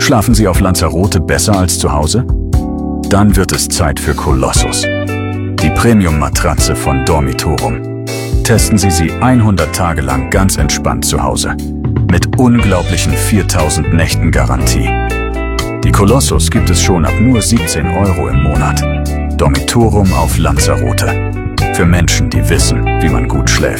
Schlafen Sie auf Lanzarote besser als zu Hause? Dann wird es Zeit für Colossus, die Premium-Matratze von Dormitorum. Testen Sie sie 100 Tage lang ganz entspannt zu Hause. Mit unglaublichen 4000 Nächten Garantie. Die Colossus gibt es schon ab nur 17 € im Monat. Dormitorum auf Lanzarote. Für Menschen, die wissen, wie man gut schläft.